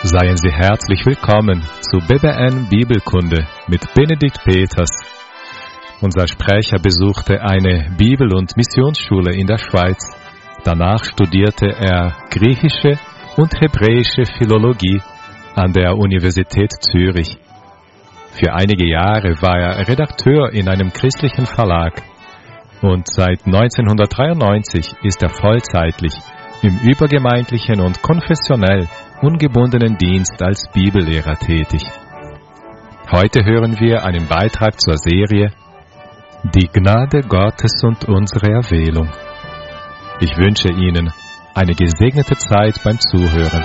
Seien Sie herzlich willkommen zu BBN Bibelkunde mit Benedikt Peters. Unser Sprecher besuchte eine Bibel- und Missionsschule in der Schweiz. Danach studierte er griechische und hebräische Philologie an der Universität Zürich. Für einige Jahre war er Redakteur in einem christlichen Verlag und seit 1993 ist er vollzeitlich im übergemeindlichen und konfessionell ungebundenen Dienst als Bibellehrer tätig. Heute hören wir einen Beitrag zur Serie Die Gnade Gottes und unsere Erwählung. Ich wünsche Ihnen eine gesegnete Zeit beim Zuhören.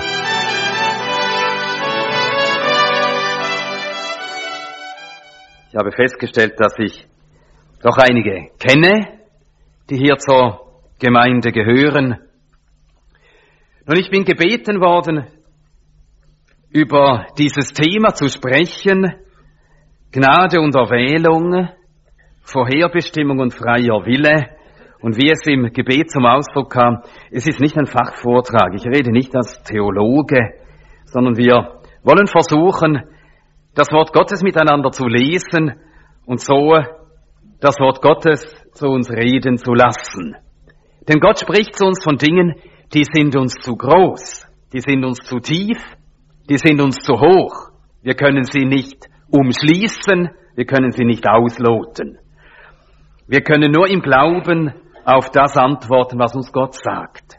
Ich habe festgestellt, dass ich doch einige kenne, die hier zur Gemeinde gehören. Nun, ich bin gebeten worden, über dieses Thema zu sprechen, Gnade und Erwählung, Vorherbestimmung und freier Wille. Und wie es im Gebet zum Ausdruck kam, es ist nicht ein Fachvortrag. Ich rede nicht als Theologe, sondern wir wollen versuchen, das Wort Gottes miteinander zu lesen und so das Wort Gottes zu uns reden zu lassen. Denn Gott spricht zu uns von Dingen, die sind uns zu groß, die sind uns zu tief, die sind uns zu hoch. Wir können sie nicht umschließen, wir können sie nicht ausloten. Wir können nur im Glauben auf das antworten, was uns Gott sagt.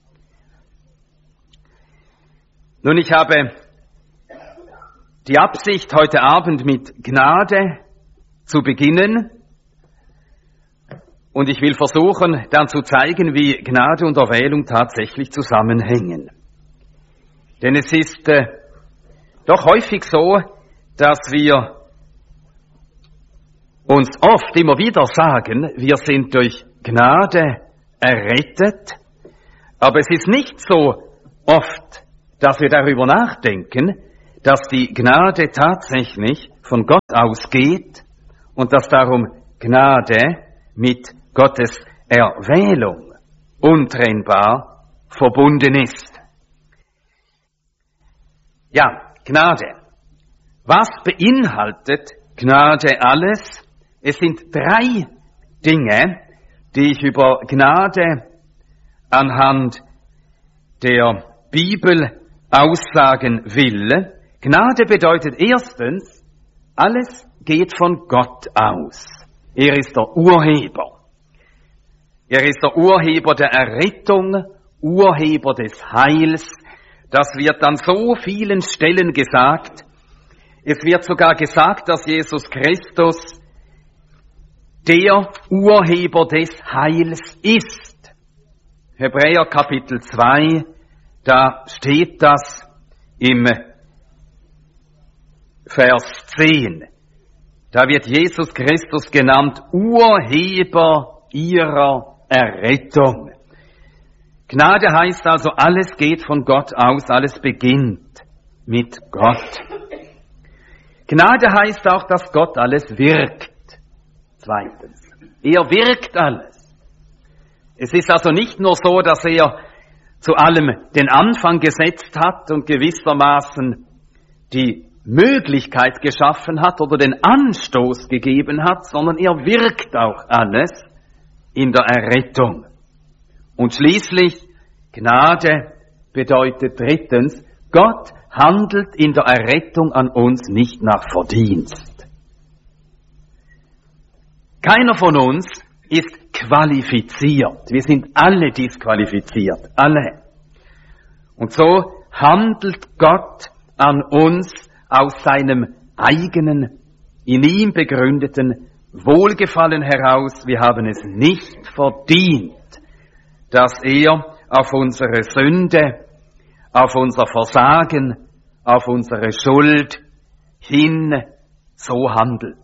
Nun, ich habe die Absicht, heute Abend mit Gnade zu beginnen. Und ich will versuchen, dann zu zeigen, wie Gnade und Erwählung tatsächlich zusammenhängen. Denn es ist doch häufig so, dass wir uns oft immer wieder sagen, wir sind durch Gnade errettet, aber es ist nicht so oft, dass wir darüber nachdenken, dass die Gnade tatsächlich von Gott ausgeht und dass darum Gnade mit Gottes Erwählung untrennbar verbunden ist. Ja, Gnade. Was beinhaltet Gnade alles? Es sind 3 Dinge, die ich über Gnade anhand der Bibel aussagen will. Gnade bedeutet erstens, alles geht von Gott aus. Er ist der Urheber. Er ist der Urheber der Errettung, Urheber des Heils. Das wird an so vielen Stellen gesagt. Es wird sogar gesagt, dass Jesus Christus der Urheber des Heils ist. Hebräer Kapitel 2, da steht das im Vers 10. Da wird Jesus Christus genannt, Urheber ihrer Errettung. Gnade heißt also, alles geht von Gott aus, alles beginnt mit Gott. Gnade heißt auch, dass Gott alles wirkt. Zweitens, er wirkt alles. Es ist also nicht nur so, dass er zu allem den Anfang gesetzt hat und gewissermaßen die Möglichkeit geschaffen hat oder den Anstoß gegeben hat, sondern er wirkt auch alles in der Errettung. Und schließlich, Gnade bedeutet drittens, Gott handelt in der Errettung an uns nicht nach Verdienst. Keiner von uns ist qualifiziert. Wir sind alle disqualifiziert, alle. Und so handelt Gott an uns aus seinem eigenen, in ihm begründeten Wohlgefallen heraus. Wir haben es nicht verdient, dass er auf unsere Sünde, auf unser Versagen, auf unsere Schuld hin so handelt.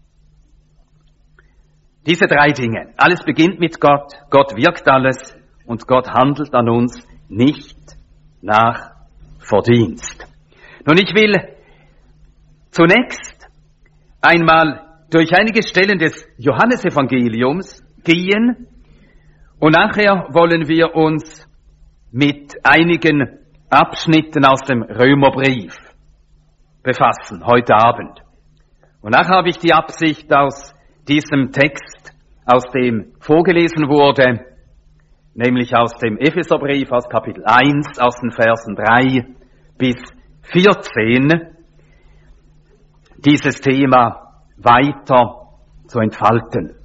Diese 3 Dinge, alles beginnt mit Gott, Gott wirkt alles und Gott handelt an uns nicht nach Verdienst. Nun, ich will zunächst einmal durch einige Stellen des Johannesevangeliums gehen und nachher wollen wir uns mit einigen Abschnitten aus dem Römerbrief befassen, heute Abend. Und nachher habe ich die Absicht, aus diesem Text, aus dem vorgelesen wurde, nämlich aus dem Epheserbrief, aus Kapitel 1, aus den Versen 3 bis 14, dieses Thema weiter zu entfalten.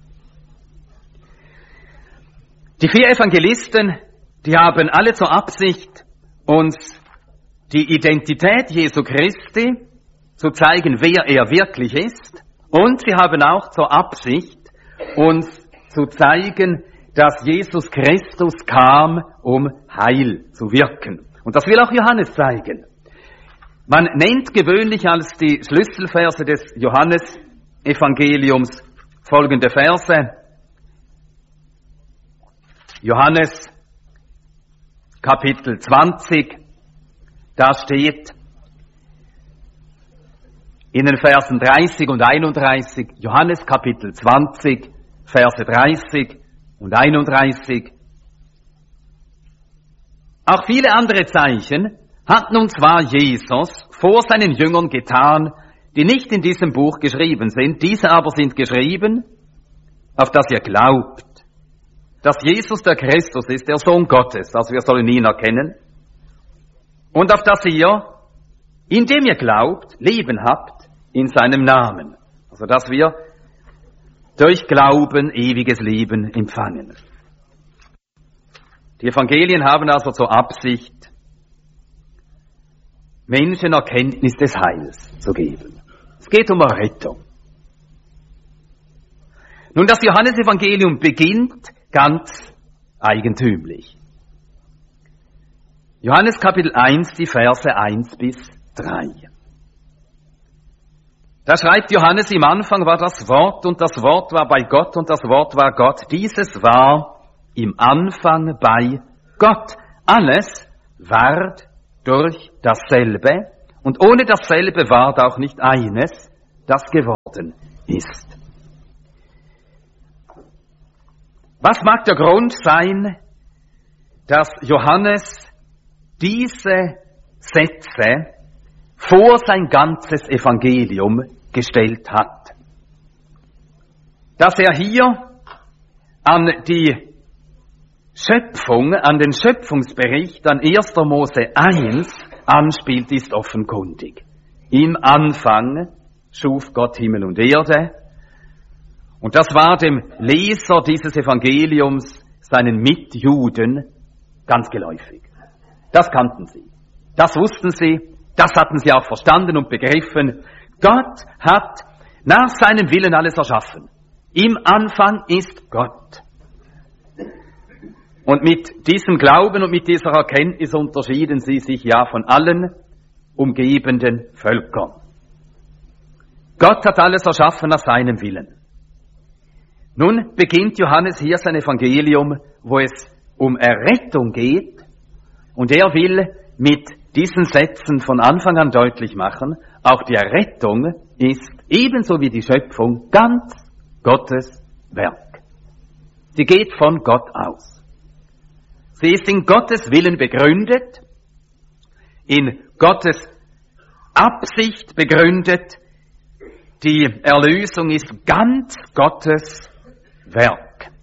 Die 4 Evangelisten, die haben alle zur Absicht, uns die Identität Jesu Christi zu zeigen, wer er wirklich ist. Und sie haben auch zur Absicht, uns zu zeigen, dass Jesus Christus kam, um Heil zu wirken. Und das will auch Johannes zeigen. Man nennt gewöhnlich als die Schlüsselverse des Johannes-Evangeliums folgende Verse. Johannes Kapitel 20, da steht in den Versen 30 und 31, Johannes Kapitel 20, Verse 30 und 31. Auch viele andere Zeichen hat nun zwar Jesus vor seinen Jüngern getan, die nicht in diesem Buch geschrieben sind, diese aber sind geschrieben, auf das ihr glaubt, dass Jesus der Christus ist, der Sohn Gottes, also wir sollen ihn erkennen, und auf das ihr, indem ihr glaubt, Leben habt in seinem Namen. Also dass wir durch Glauben ewiges Leben empfangen. Die Evangelien haben also zur Absicht, Menschen Erkenntnis des Heils zu geben. Es geht um Errettung. Nun, das Johannesevangelium beginnt ganz eigentümlich. Johannes Kapitel 1, die Verse 1 bis 3. Da schreibt Johannes, im Anfang war das Wort und das Wort war bei Gott und das Wort war Gott. Dieses war im Anfang bei Gott. Alles ward durch dasselbe und ohne dasselbe ward auch nicht eines, das geworden ist. Was mag der Grund sein, dass Johannes diese Sätze vor sein ganzes Evangelium gestellt hat? Dass er hier an die Schöpfung, an den Schöpfungsbericht, an 1. Mose 1 anspielt, ist offenkundig. Im Anfang schuf Gott Himmel und Erde. Und das war dem Leser dieses Evangeliums, seinen Mitjuden, ganz geläufig. Das kannten sie. Das wussten sie. Das hatten sie auch verstanden und begriffen. Gott hat nach seinem Willen alles erschaffen. Im Anfang ist Gott. Und mit diesem Glauben und mit dieser Erkenntnis unterschieden sie sich ja von allen umgebenden Völkern. Gott hat alles erschaffen nach seinem Willen. Nun beginnt Johannes hier sein Evangelium, wo es um Errettung geht, und er will mit diesen Sätzen von Anfang an deutlich machen, auch die Errettung ist ebenso wie die Schöpfung ganz Gottes Werk. Sie geht von Gott aus. Sie ist in Gottes Willen begründet, in Gottes Absicht begründet. Die Erlösung ist ganz Gottes Werk.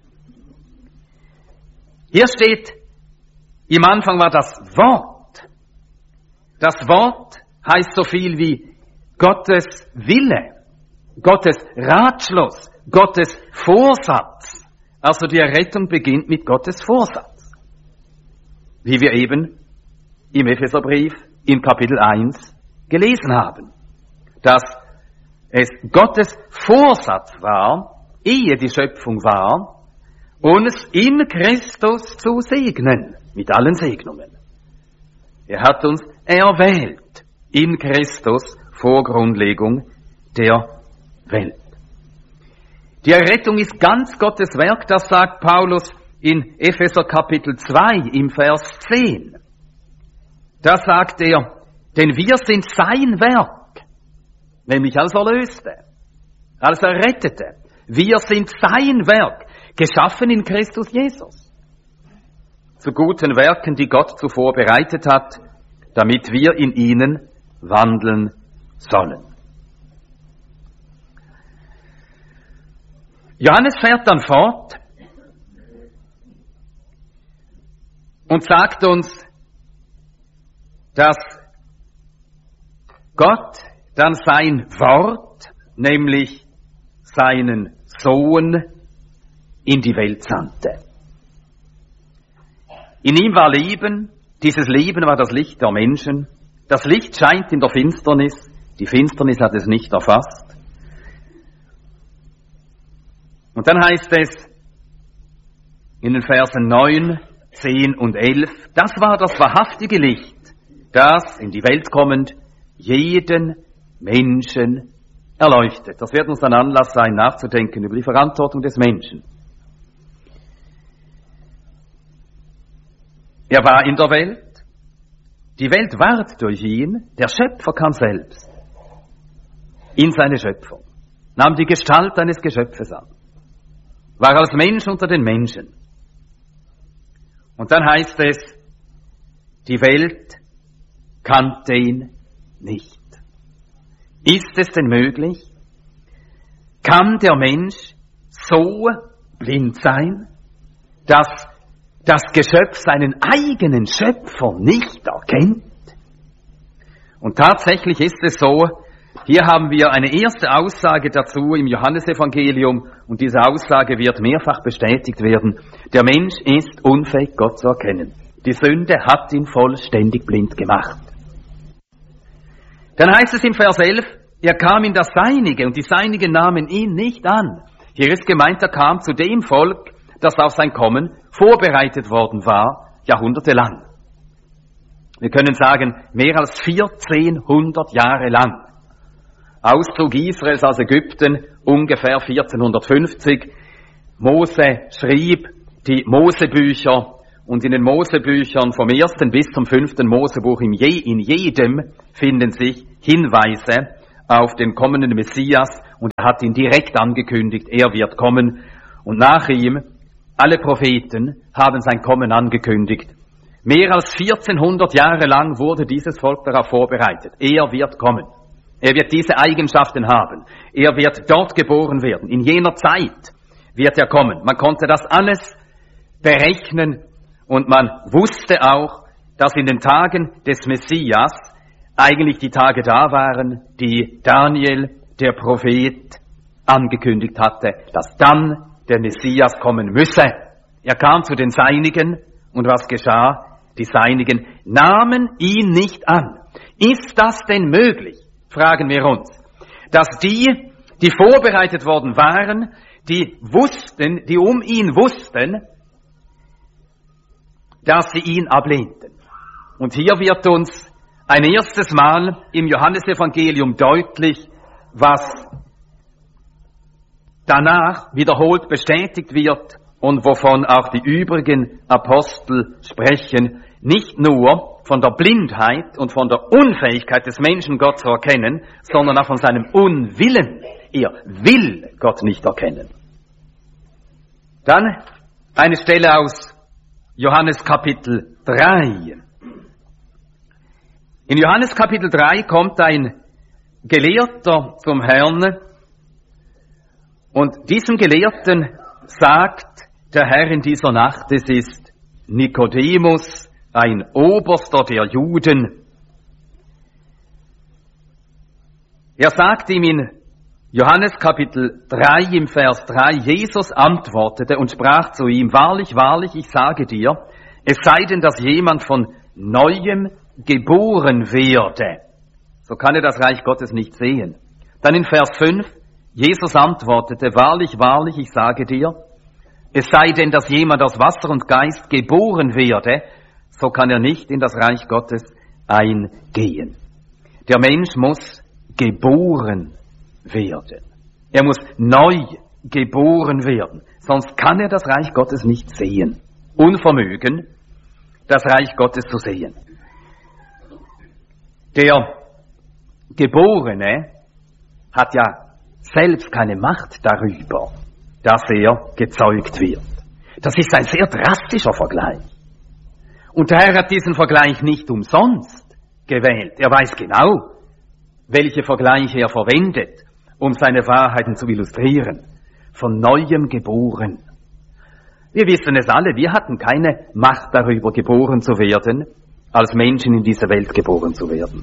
Hier steht, im Anfang war das Wort. Das Wort heißt so viel wie Gottes Wille, Gottes Ratschluss, Gottes Vorsatz. Also die Errettung beginnt mit Gottes Vorsatz. Wie wir eben im Epheserbrief in Kapitel 1 gelesen haben. Dass es Gottes Vorsatz war, ehe die Schöpfung war, uns in Christus zu segnen, mit allen Segnungen. Er hat uns erwählt in Christus vor Grundlegung der Welt. Die Errettung ist ganz Gottes Werk, das sagt Paulus in Epheser Kapitel 2 im Vers 10. Da sagt er, denn wir sind sein Werk, nämlich als Erlöste, als Errettete. Wir sind sein Werk, geschaffen in Christus Jesus. Zu guten Werken, die Gott zuvor bereitet hat, damit wir in ihnen wandeln sollen. Johannes fährt dann fort und sagt uns, dass Gott dann sein Wort, nämlich seinen Sohn, in die Welt sandte. In ihm war Leben, dieses Leben war das Licht der Menschen. Das Licht scheint in der Finsternis, die Finsternis hat es nicht erfasst. Und dann heißt es in den Versen 9, 10 und 11, das war das wahrhaftige Licht, das in die Welt kommend jeden Menschen erleuchtet. Das wird uns ein Anlass sein, nachzudenken über die Verantwortung des Menschen. Er war in der Welt, die Welt ward durch ihn, der Schöpfer kam selbst in seine Schöpfung, nahm die Gestalt eines Geschöpfes an, war als Mensch unter den Menschen. Und dann heißt es, die Welt kannte ihn nicht. Ist es denn möglich? Kann der Mensch so blind sein, dass das Geschöpf seinen eigenen Schöpfer nicht erkennt? Und tatsächlich ist es so, hier haben wir eine erste Aussage dazu im Johannesevangelium und diese Aussage wird mehrfach bestätigt werden. Der Mensch ist unfähig, Gott zu erkennen. Die Sünde hat ihn vollständig blind gemacht. Dann heißt es im Vers 11, er kam in das Seinige und die Seinigen nahmen ihn nicht an. Hier ist gemeint, er kam zu dem Volk, das auf sein Kommen vorbereitet worden war, jahrhundertelang. Wir können sagen, mehr als 1400 Jahre lang. Auszug Israels aus Ägypten, ungefähr 1450. Mose schrieb die Mosebücher und in den Mosebüchern vom 1. bis zum 5. Mosebuch in jedem finden sich Hinweise auf den kommenden Messias und er hat ihn direkt angekündigt, er wird kommen und nach ihm, alle Propheten haben sein Kommen angekündigt. Mehr als 1400 Jahre lang wurde dieses Volk darauf vorbereitet. Er wird kommen. Er wird diese Eigenschaften haben. Er wird dort geboren werden. In jener Zeit wird er kommen. Man konnte das alles berechnen und man wusste auch, dass in den Tagen des Messias eigentlich die Tage da waren, die Daniel, der Prophet, angekündigt hatte, dass dann der Messias kommen müsse. Er kam zu den Seinigen und was geschah? Die Seinigen nahmen ihn nicht an. Ist das denn möglich? Fragen wir uns, dass die vorbereitet worden waren, die um ihn wussten, dass sie ihn ablehnten. Und hier wird uns ein erstes Mal im Johannesevangelium deutlich, was danach wiederholt bestätigt wird und wovon auch die übrigen Apostel sprechen, nicht nur von der Blindheit und von der Unfähigkeit des Menschen, Gott zu erkennen, sondern auch von seinem Unwillen. Er will Gott nicht erkennen. Dann eine Stelle aus Johannes Kapitel 3. In Johannes Kapitel 3 kommt ein Gelehrter zum Herrn und diesem Gelehrten sagt der Herr in dieser Nacht, es ist Nikodemus, ein Oberster der Juden. Er sagt ihm in Johannes Kapitel 3 im Vers 3, Jesus antwortete und sprach zu ihm, wahrlich, wahrlich, ich sage dir, es sei denn, dass jemand von Neuem geboren werde, so kann er das Reich Gottes nicht sehen. Dann in Vers 5, Jesus antwortete, wahrlich, wahrlich, ich sage dir, es sei denn, dass jemand aus Wasser und Geist geboren werde, so kann er nicht in das Reich Gottes eingehen. Der Mensch muss geboren werden. Er muss neu geboren werden, sonst kann er das Reich Gottes nicht sehen. Unvermögen, das Reich Gottes zu sehen. Der Geborene hat ja selbst keine Macht darüber, dass er gezeugt wird. Das ist ein sehr drastischer Vergleich. Und der Herr hat diesen Vergleich nicht umsonst gewählt. Er weiß genau, welche Vergleiche er verwendet, um seine Wahrheiten zu illustrieren. Von Neuem geboren. Wir wissen es alle, wir hatten keine Macht darüber, geboren zu werden, als Menschen in dieser Welt geboren zu werden.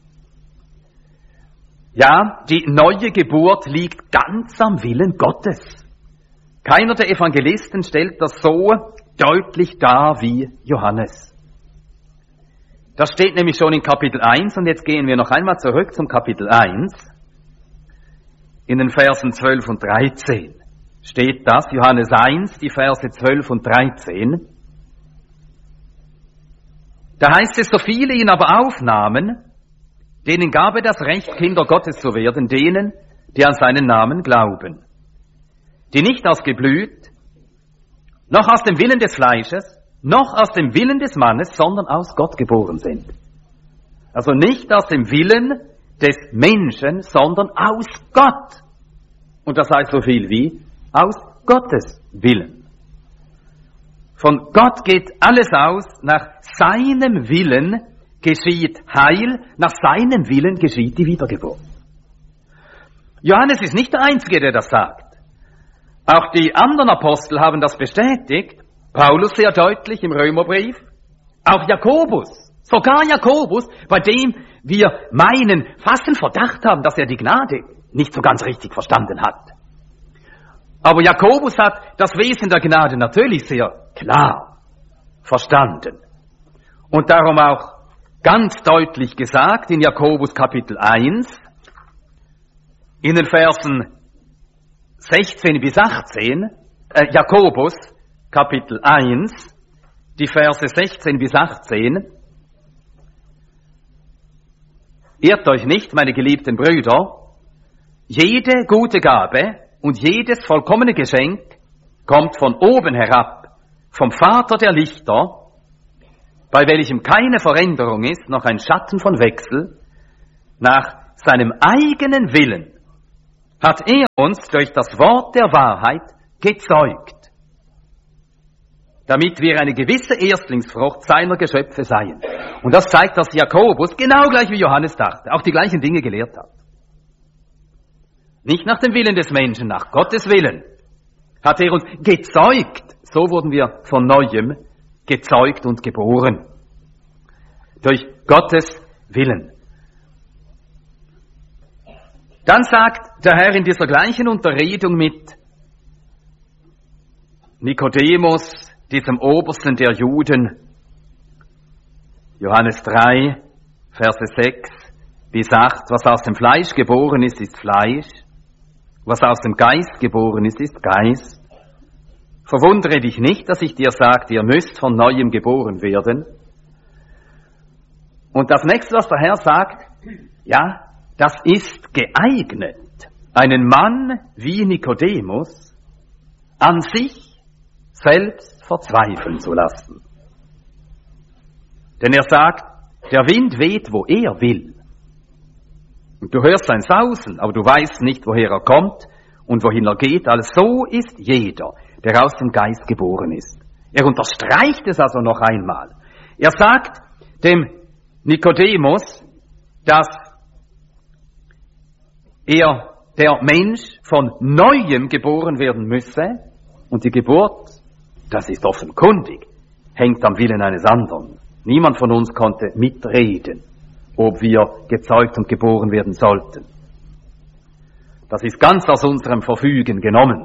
Ja, die neue Geburt liegt ganz am Willen Gottes. Keiner der Evangelisten stellt das so deutlich dar wie Johannes. Das steht nämlich schon in Kapitel 1 und jetzt gehen wir noch einmal zurück zum Kapitel 1. In den Versen 12 und 13 steht das, Johannes 1, die Verse 12 und 13. Da heißt es, so viele ihn aber aufnahmen, denen gab er das Recht, Kinder Gottes zu werden, denen, die an seinen Namen glauben. Die nicht aus Geblüt, noch aus dem Willen des Fleisches, noch aus dem Willen des Mannes, sondern aus Gott geboren sind. Also nicht aus dem Willen des Menschen, sondern aus Gott. Und das heißt so viel wie aus Gottes Willen. Von Gott geht alles aus, nach seinem Willen geschieht Heil, nach seinem Willen geschieht die Wiedergeburt. Johannes ist nicht der Einzige, der das sagt. Auch die anderen Apostel haben das bestätigt. Paulus sehr deutlich im Römerbrief. Auch Jakobus, sogar Jakobus, bei dem wir meinen, fast den Verdacht haben, dass er die Gnade nicht so ganz richtig verstanden hat. Aber Jakobus hat das Wesen der Gnade natürlich sehr klar verstanden. Und darum auch ganz deutlich gesagt in Jakobus Kapitel 1, in den Versen 16 bis 18, Jakobus Kapitel 1, die Verse 16 bis 18. Irrt euch nicht, meine geliebten Brüder, jede gute Gabe und jedes vollkommene Geschenk kommt von oben herab, vom Vater der Lichter, bei welchem keine Veränderung ist, noch ein Schatten von Wechsel. Nach seinem eigenen Willen hat er uns durch das Wort der Wahrheit gezeugt, damit wir eine gewisse Erstlingsfrucht seiner Geschöpfe seien. Und das zeigt, dass Jakobus, genau gleich wie Johannes dachte, auch die gleichen Dinge gelehrt hat. Nicht nach dem Willen des Menschen, nach Gottes Willen hat er uns gezeugt. So wurden wir von Neuem gezeugt und geboren. Durch Gottes Willen. Dann sagt der Herr in dieser gleichen Unterredung mit Nikodemus, diesem Obersten der Juden, Johannes 3, Verse 6 bis 8, was aus dem Fleisch geboren ist, ist Fleisch, was aus dem Geist geboren ist, ist Geist. Verwundere dich nicht, dass ich dir sagte, ihr müsst von Neuem geboren werden. Und das nächste, was der Herr sagt, ja, das ist geeignet, einen Mann wie Nikodemus an sich selbst verzweifeln zu lassen. Denn er sagt, der Wind weht, wo er will. Und du hörst sein Sausen, aber du weißt nicht, woher er kommt und wohin er geht. Also so ist jeder, der aus dem Geist geboren ist. Er unterstreicht es also noch einmal. Er sagt dem Nikodemus, dass der Mensch von Neuem geboren werden müsse. Und die Geburt, das ist offenkundig, hängt am Willen eines anderen. Niemand von uns konnte mitreden, ob wir gezeugt und geboren werden sollten. Das ist ganz aus unserem Verfügen genommen.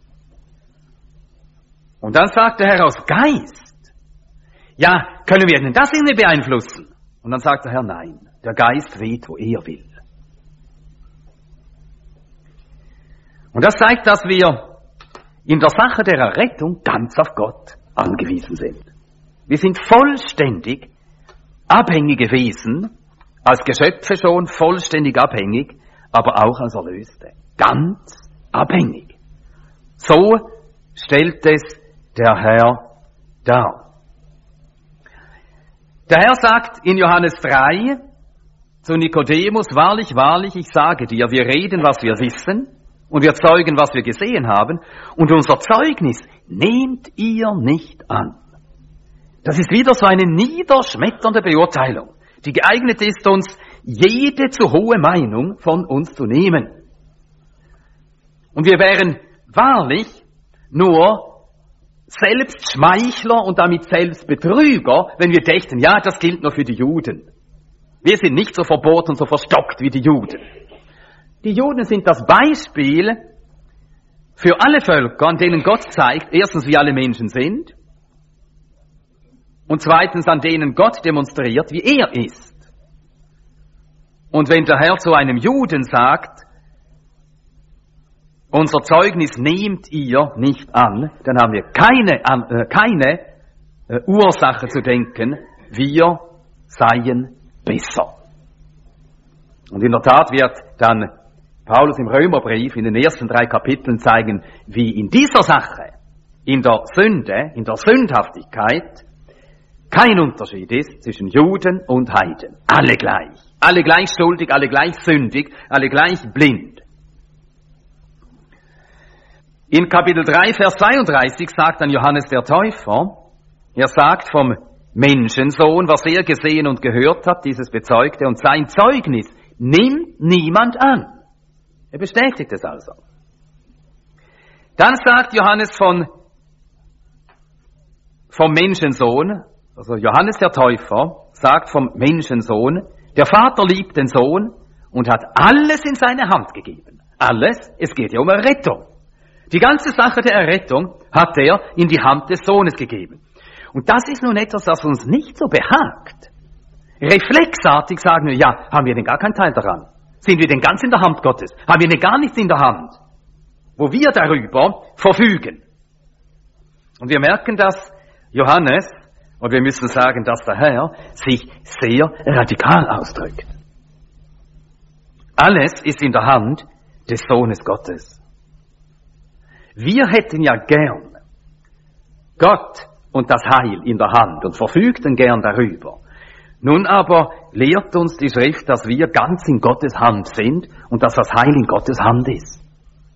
Und dann sagt der Herr aus Geist, ja, können wir denn das irgendwie beeinflussen? Und dann sagt der Herr, nein, der Geist weht, wo er will. Und das zeigt, dass wir in der Sache der Errettung ganz auf Gott angewiesen sind. Wir sind vollständig abhängige Wesen, als Geschöpfe schon vollständig abhängig, aber auch als Erlöste. Ganz abhängig. So stellt es der Herr dar. Der Herr sagt in Johannes 3 zu Nikodemus, wahrlich, wahrlich, ich sage dir, wir reden, was wir wissen, und wir zeugen, was wir gesehen haben, und unser Zeugnis nehmt ihr nicht an. Das ist wieder so eine niederschmetternde Beurteilung. die geeignet ist, uns jede zu hohe Meinung von uns zu nehmen. Und wir wären wahrlich nur Selbstschmeichler und damit Selbstbetrüger, wenn wir dächten, ja, das gilt nur für die Juden. Wir sind nicht so verbohrt und so verstockt wie die Juden. Die Juden sind das Beispiel für alle Völker, an denen Gott zeigt, erstens, wie alle Menschen sind, und zweitens, an denen Gott demonstriert, wie er ist. Und wenn der Herr zu einem Juden sagt, unser Zeugnis nehmt ihr nicht an, dann haben wir keine Ursache zu denken, wir seien besser. Und in der Tat wird dann Paulus im Römerbrief in den ersten 3 Kapiteln zeigen, wie in dieser Sache, in der Sünde, in der Sündhaftigkeit, kein Unterschied ist zwischen Juden und Heiden. Alle gleich schuldig, alle gleich sündig, alle gleich blind. In Kapitel 3, Vers 32 sagt dann Johannes der Täufer, er sagt vom Menschensohn, was er gesehen und gehört hat, dieses bezeugte, und sein Zeugnis nimmt niemand an. Er bestätigt es also. Dann sagt Johannes vom Menschensohn, also Johannes der Täufer sagt vom Menschensohn, der Vater liebt den Sohn und hat alles in seine Hand gegeben. Alles, es geht ja um Errettung. Die ganze Sache der Errettung hat er in die Hand des Sohnes gegeben. Und das ist nun etwas, das uns nicht so behagt. Reflexartig sagen wir, ja, haben wir denn gar keinen Teil daran? Sind wir denn ganz in der Hand Gottes? Haben wir denn gar nichts in der Hand, wo wir darüber verfügen? Und wir merken, dass Johannes, und wir müssen sagen, dass der Herr sich sehr radikal ausdrückt. Alles ist in der Hand des Sohnes Gottes. Wir hätten ja gern Gott und das Heil in der Hand und verfügten gern darüber. Nun aber lehrt uns die Schrift, dass wir ganz in Gottes Hand sind und dass das Heil in Gottes Hand ist.